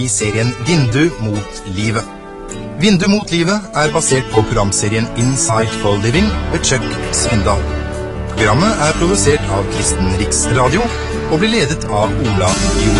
I serien Vindu mot livet. Vindu mot livet basert på programserien Insight for Living ved Chuck Svindal. Programmet produsert av Kristen Riksradio og blir ledet av Ola Jord.